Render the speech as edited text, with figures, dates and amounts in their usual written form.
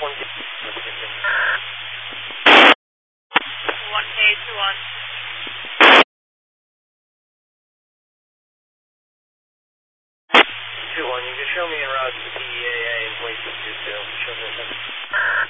21, you can show me en route to PEAA in place of 22. Show me